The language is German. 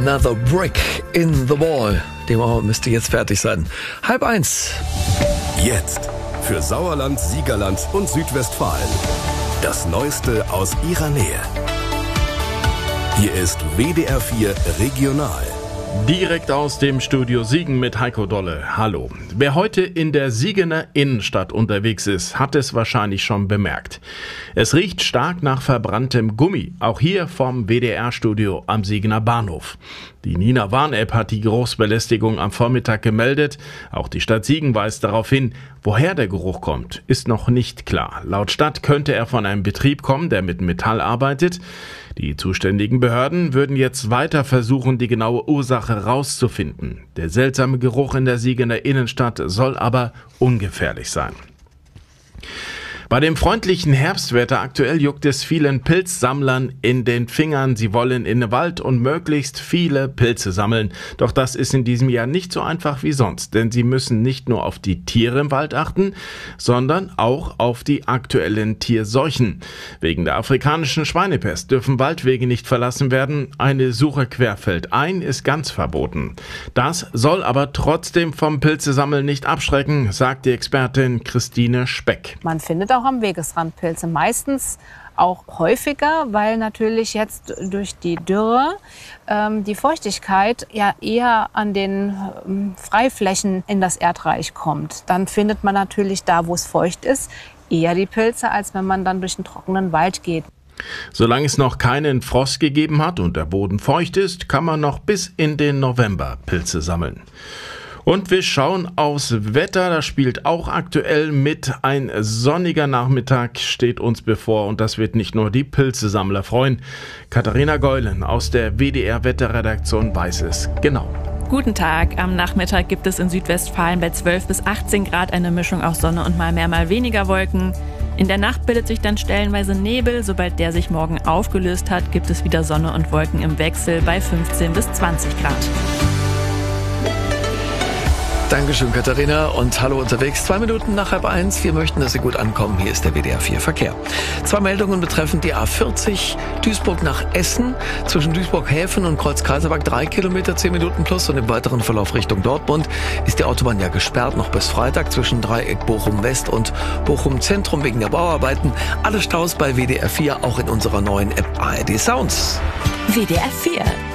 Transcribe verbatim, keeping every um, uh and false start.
Another Brick in the Wall. Die Mauer müsste jetzt fertig sein. Halb eins. Jetzt für Sauerland, Siegerland und Südwestfalen. Das Neueste aus ihrer Nähe. Hier ist W D R vier Regional. Direkt aus dem Studio Siegen mit Heiko Dolle. Hallo. Wer heute in der Siegener Innenstadt unterwegs ist, hat es wahrscheinlich schon bemerkt. Es riecht stark nach verbranntem Gummi, auch hier vom W D R-Studio am Siegener Bahnhof. Die Nina Warn-App hat die Geruchsbelästigung am Vormittag gemeldet. Auch die Stadt Siegen weist darauf hin. Woher der Geruch kommt, ist noch nicht klar. Laut Stadt könnte er von einem Betrieb kommen, der mit Metall arbeitet. Die zuständigen Behörden würden jetzt weiter versuchen, die genaue Ursache rauszufinden. Der seltsame Geruch in der Siegener Innenstadt soll aber ungefährlich sein. Bei dem freundlichen Herbstwetter aktuell juckt es vielen Pilzsammlern in den Fingern. Sie wollen in den Wald und möglichst viele Pilze sammeln. Doch das ist in diesem Jahr nicht so einfach wie sonst, denn sie müssen nicht nur auf die Tiere im Wald achten, sondern auch auf die aktuellen Tierseuchen. Wegen der afrikanischen Schweinepest dürfen Waldwege nicht verlassen werden. Eine Suche querfeldein ist ganz verboten. Das soll aber trotzdem vom Pilzesammeln nicht abschrecken, sagt die Expertin Christine Speck. Man findet auch am Wegesrand Pilze, meistens auch häufiger, weil natürlich jetzt durch die Dürre ähm, die Feuchtigkeit ja eher an den ähm, Freiflächen in das Erdreich kommt. Dann findet man natürlich da, wo es feucht ist, eher die Pilze, als wenn man dann durch einen trockenen Wald geht. Solange es noch keinen Frost gegeben hat und der Boden feucht ist, kann man noch bis in den November Pilze sammeln. Und wir schauen aufs Wetter, das spielt auch aktuell mit. Ein sonniger Nachmittag steht uns bevor und das wird nicht nur die Pilzesammler freuen. Katharina Geulen aus der W D R-Wetterredaktion weiß es genau. Guten Tag. Am Nachmittag gibt es in Südwestfalen bei zwölf bis achtzehn Grad eine Mischung aus Sonne und mal mehr, mal weniger Wolken. In der Nacht bildet sich dann stellenweise Nebel. Sobald der sich morgen aufgelöst hat, gibt es wieder Sonne und Wolken im Wechsel bei fünfzehn bis zwanzig Grad. Dankeschön, Katharina, und hallo unterwegs. Zwei Minuten nach halb eins. Wir möchten, dass Sie gut ankommen. Hier ist der W D R vier Verkehr. Zwei Meldungen betreffen die A vierzig Duisburg nach Essen. Zwischen Duisburg-Häfen und Kreuz-Kaiserberg drei Kilometer, zehn Minuten plus. Und im weiteren Verlauf Richtung Dortmund ist die Autobahn ja gesperrt, noch bis Freitag zwischen Dreieck Bochum-West und Bochum-Zentrum wegen der Bauarbeiten. Alle Staus bei W D R vier, auch in unserer neuen App A R D Sounds. W D R vier